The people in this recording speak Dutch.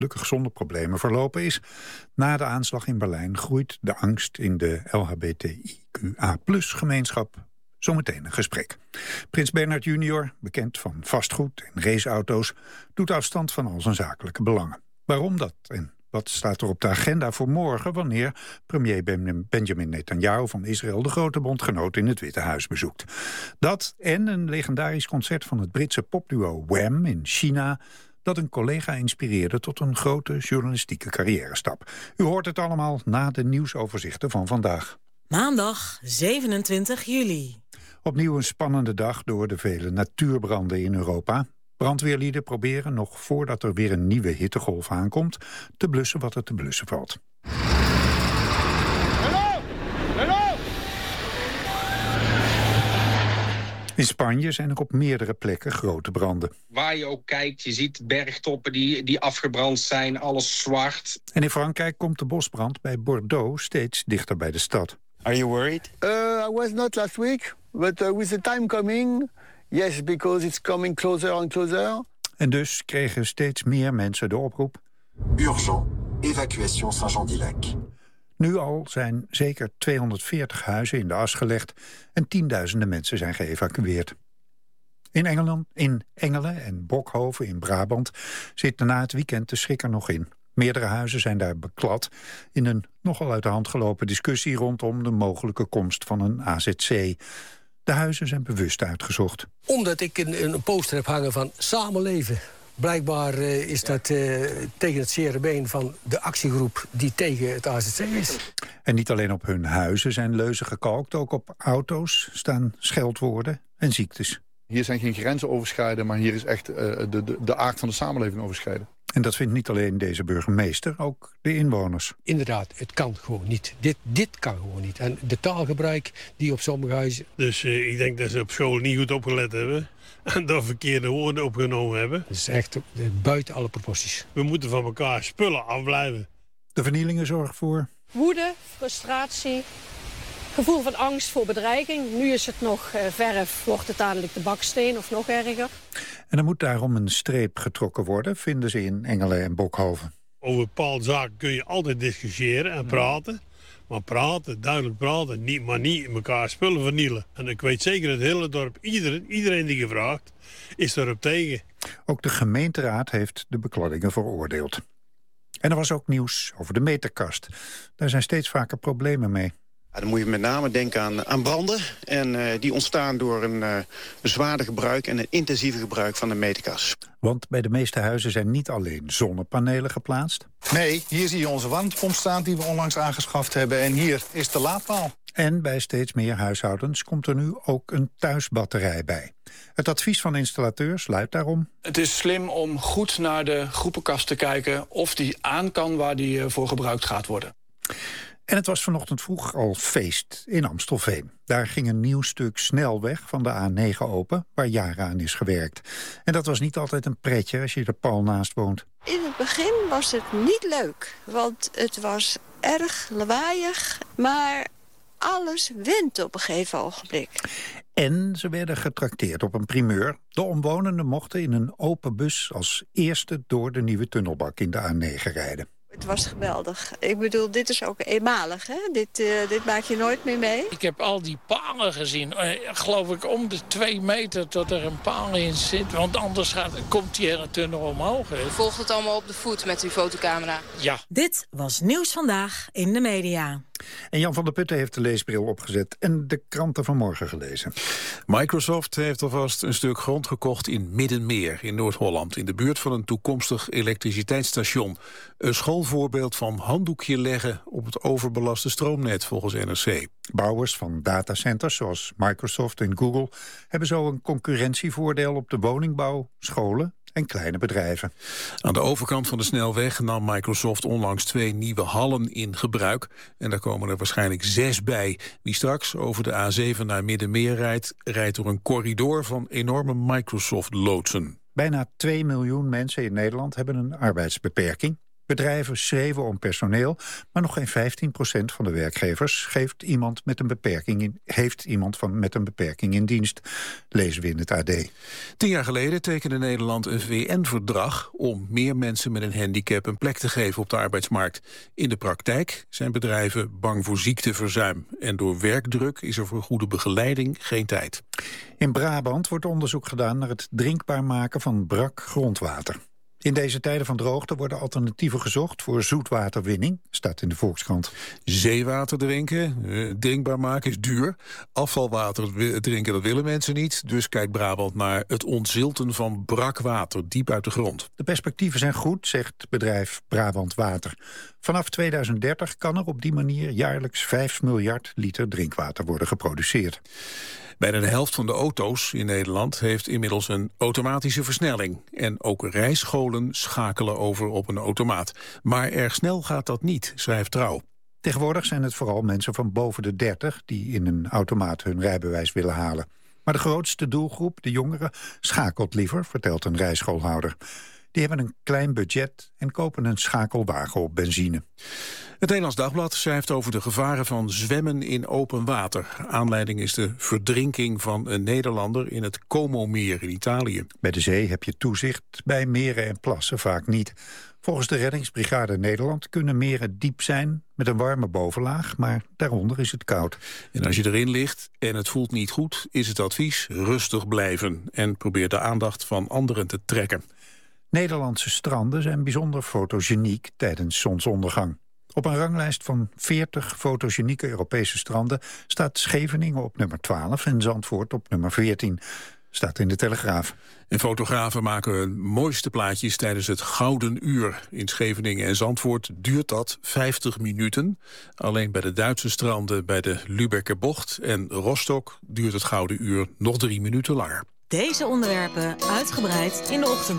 gelukkig zonder problemen verlopen is. Na de aanslag in Berlijn groeit de angst in de LHBTIQA+-gemeenschap. Zometeen een gesprek. Prins Bernhard junior, bekend van vastgoed en raceauto's, doet afstand van al zijn zakelijke belangen. Waarom dat en wat staat er op de agenda voor morgen wanneer premier Benjamin Netanyahu van Israël de grote bondgenoot in het Witte Huis bezoekt? Dat en een legendarisch concert van het Britse popduo Wham in China, dat een collega inspireerde tot een grote journalistieke carrière-stap. U hoort het allemaal na de nieuwsoverzichten van vandaag. Maandag 27 juli. Opnieuw een spannende dag door de vele natuurbranden in Europa. Brandweerlieden proberen nog voordat er weer een nieuwe hittegolf aankomt te blussen wat er te blussen valt. In Spanje zijn er op meerdere plekken grote branden. Waar je ook kijkt, je ziet bergtoppen die afgebrand zijn, alles zwart. En in Frankrijk komt de bosbrand bij Bordeaux steeds dichter bij de stad. Are you worried? I was not last week, but with the time coming, yes, because it's coming closer and closer. En dus kregen steeds meer mensen de oproep: urgent, evacuation Saint-Jean-d'Illac. Nu al zijn zeker 240 huizen in de as gelegd en tienduizenden mensen zijn geëvacueerd. In Engelen en Bokhoven in Brabant zit na het weekend de schrik er nog in. Meerdere huizen zijn daar beklad in een nogal uit de hand gelopen discussie rondom de mogelijke komst van een AZC. De huizen zijn bewust uitgezocht. Omdat ik een poster heb hangen van samenleven. Blijkbaar is dat tegen het zere been van de actiegroep die tegen het AZC is. En niet alleen op hun huizen zijn leuzen gekalkt, ook op auto's staan scheldwoorden en ziektes. Hier zijn geen grenzen overschreden, maar hier is echt de aard van de samenleving overschreden. En dat vindt niet alleen deze burgemeester, ook de inwoners. Inderdaad, het kan gewoon niet. Dit kan gewoon niet. En de taalgebruik die op sommige huizen... Dus ik denk dat ze op school niet goed opgelet hebben en daar verkeerde woorden opgenomen hebben. Het is echt buiten alle proporties. We moeten van elkaar spullen afblijven. De vernielingen zorgen voor woede, frustratie, gevoel van angst voor bedreiging. Nu is het nog verf, wordt het dadelijk de baksteen of nog erger. En er moet daarom een streep getrokken worden, vinden ze in Engelen en Bokhoven. Over bepaalde zaken kun je altijd discussiëren en praten. Maar praten, duidelijk praten, maar niet elkaar spullen vernielen. En ik weet zeker dat het hele dorp, iedereen die gevraagd, is erop tegen. Ook de gemeenteraad heeft de bekladdingen veroordeeld. En er was ook nieuws over de meterkast. Daar zijn steeds vaker problemen mee. Ja, dan moet je met name denken aan branden. En die ontstaan door een zwaarder gebruik en een intensiever gebruik van de meterkast. Want bij de meeste huizen zijn niet alleen zonnepanelen geplaatst. Nee, hier zie je onze warmtepomp staan die we onlangs aangeschaft hebben. En hier is de laadpaal. En bij steeds meer huishoudens komt er nu ook een thuisbatterij bij. Het advies van installateurs luidt daarom: het is slim om goed naar de groepenkast te kijken of die aan kan waar die voor gebruikt gaat worden. En het was vanochtend vroeg al feest in Amstelveen. Daar ging een nieuw stuk snelweg van de A9 open, waar jaren aan is gewerkt. En dat was niet altijd een pretje als je er pal naast woont. In het begin was het niet leuk, want het was erg lawaaiig, maar alles wint op een gegeven ogenblik. En ze werden getrakteerd op een primeur. De omwonenden mochten in een open bus als eerste door de nieuwe tunnelbak in de A9 rijden. Het was geweldig. Ik bedoel, dit is ook eenmalig, hè? Dit maak je nooit meer mee. Ik heb al die palen gezien. Geloof ik om de 2 meter tot er een paal in zit. Want anders komt die hele tunnel omhoog. Hè. Volgt het allemaal op de voet met uw fotocamera? Ja. Dit was Nieuws Vandaag in de media. En Jan van der Putten heeft de leesbril opgezet en de kranten van morgen gelezen. Microsoft heeft alvast een stuk grond gekocht in Middenmeer in Noord-Holland, in de buurt van een toekomstig elektriciteitsstation. Een schoolvoorbeeld van handdoekje leggen op het overbelaste stroomnet volgens NRC. Bouwers van datacenters zoals Microsoft en Google hebben zo een concurrentievoordeel op de woningbouw, scholen en kleine bedrijven. Aan de overkant van de snelweg nam Microsoft onlangs 2 nieuwe hallen in gebruik. En daar komen er waarschijnlijk 6 bij. Wie straks over de A7 naar Middenmeer rijdt door een corridor van enorme Microsoft-loodsen. Bijna 2 miljoen mensen in Nederland hebben een arbeidsbeperking. Bedrijven schreeuwen om personeel, maar nog geen 15% van de werkgevers heeft iemand met een beperking in dienst, lezen we in het AD. 10 jaar geleden tekende Nederland een VN-verdrag om meer mensen met een handicap een plek te geven op de arbeidsmarkt. In de praktijk zijn bedrijven bang voor ziekteverzuim en door werkdruk is er voor goede begeleiding geen tijd. In Brabant wordt onderzoek gedaan naar het drinkbaar maken van brak grondwater. In deze tijden van droogte worden alternatieven gezocht voor zoetwaterwinning, staat in de Volkskrant. Zeewater drinken, drinkbaar maken is duur. Afvalwater drinken, dat willen mensen niet. Dus kijkt Brabant naar het ontzilten van brak water, diep uit de grond. De perspectieven zijn goed, zegt bedrijf Brabant Water. Vanaf 2030 kan er op die manier jaarlijks 5 miljard liter drinkwater worden geproduceerd. Bijna de helft van de auto's in Nederland heeft inmiddels een automatische versnelling. En ook rijscholen schakelen over op een automaat. Maar erg snel gaat dat niet, schrijft Trouw. Tegenwoordig zijn het vooral mensen van boven de 30 die in een automaat hun rijbewijs willen halen. Maar de grootste doelgroep, de jongeren, schakelt liever, vertelt een rijschoolhouder. Die hebben een klein budget en kopen een schakelwagen op benzine. Het Nederlands Dagblad schrijft over de gevaren van zwemmen in open water. Aanleiding is de verdrinking van een Nederlander in het Como-meer in Italië. Bij de zee heb je toezicht, bij meren en plassen vaak niet. Volgens de Reddingsbrigade Nederland kunnen meren diep zijn met een warme bovenlaag, maar daaronder is het koud. En als je erin ligt en het voelt niet goed, is het advies rustig blijven en probeer de aandacht van anderen te trekken. Nederlandse stranden zijn bijzonder fotogeniek tijdens zonsondergang. Op een ranglijst van 40 fotogenieke Europese stranden staat Scheveningen op nummer 12 en Zandvoort op nummer 14. Staat in de Telegraaf. En fotografen maken hun mooiste plaatjes tijdens het Gouden Uur. In Scheveningen en Zandvoort duurt dat 50 minuten. Alleen bij de Duitse stranden bij de Lübecker Bocht en Rostock duurt het Gouden Uur nog 3 minuten langer. Deze onderwerpen uitgebreid in de ochtend.